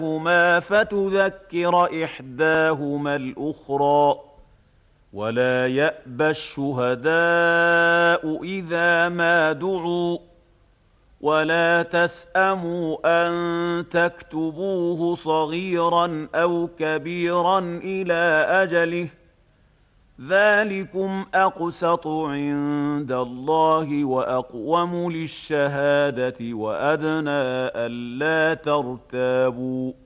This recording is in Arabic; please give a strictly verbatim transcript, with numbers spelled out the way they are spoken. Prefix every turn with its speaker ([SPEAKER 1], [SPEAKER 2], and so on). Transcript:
[SPEAKER 1] إحداهما فتذكر إحداهما الأخرى ولا يأبى الشهداء إذا ما دعوا ولا تسأموا أن تكتبوه صغيرا أو كبيرا إلى أجله ذلكم أقسط عند الله وأقوم للشهادة وأدنى ألا ترتابوا